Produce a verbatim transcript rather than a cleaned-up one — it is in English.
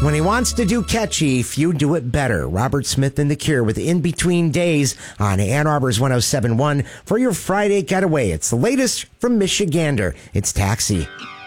When he wants to do catchy, few do it better. Robert Smith and The Cure with In Between Days on Ann Arbor's one oh seven point one for your Friday getaway. It's the latest from Michigander. It's Taxi.